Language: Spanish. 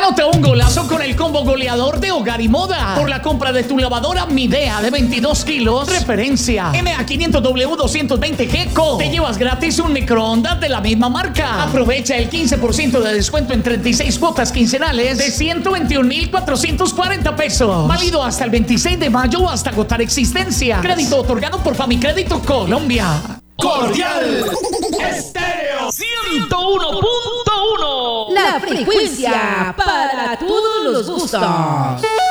Anota un golazo con el combo goleador de Hogar y Moda. Por la compra de tu lavadora Midea de 22 kilos, referencia MA500W220G Co. Te llevas gratis un microondas de la misma marca. Aprovecha el 15% de descuento en 36 cuotas quincenales de 121,440 pesos. Válido hasta el 26 de mayo hasta agotar existencia. Crédito otorgado por Famicrédito Colombia. Cordial Estéreo 101.1. La frecuencia para todos los gustos.